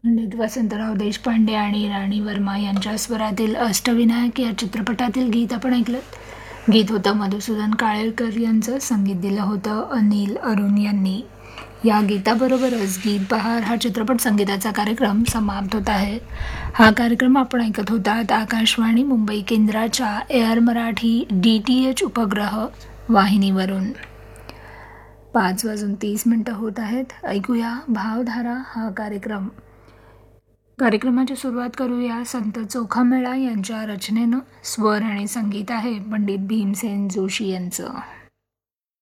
पंडित वसंतराव देशपांडे आणि राणी वर्मा यांच्या स्वरातील अष्टविनायक या चित्रपटातील गीत आपण ऐकलं. गीत होतं मधुसूदन काळेकर यांचं, संगीत दिलं होतं अनिल अरुण यांनी. या गीताबरोबरच गीत बहार हा चित्रपट संगीताचा कार्यक्रम समाप्त होत आहे. हा कार्यक्रम आपण ऐकत होतात आकाशवाणी मुंबई केंद्राच्या एअर मराठी DTH उपग्रह वाहिनीवरून. 5:30 होत आहेत. ऐकूया भावधारा हा कार्यक्रम. कार्यक्रमाची सुरुवात करूया संत चोखामेळा यांच्या रचनेनं. स्वर आणि संगीत आहे पंडित भीमसेन जोशी यांचं.